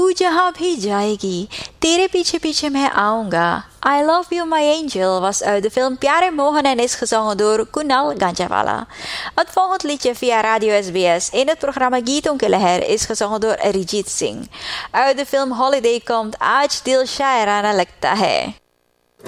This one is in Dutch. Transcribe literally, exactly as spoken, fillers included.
तू जहां भी जाएगी तेरे पीछे पीछे मैं आऊंगा. I Love You My Angel was uit de film Pyare Mohan en is gezongen door Kunal Ganjawala. Het volgende liedje via Radio S B S in het programma Geeton ke Leher is gezongen door Arijit Singh. Uit de film Holiday komt Aaj Dil Shairana Lagta Hai.